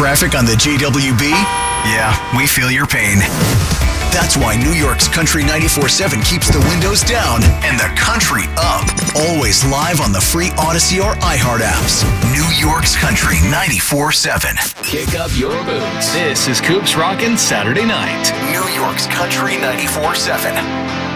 traffic on the JWB? Yeah, we feel your pain. That's why New York's Country 94.7 keeps the windows down and the country up. Always live on the free Odyssey or iHeart apps. New York's Country 94.7. Kick up your boots. This is Coops Rockin' Saturday Night. New York's Country 94.7.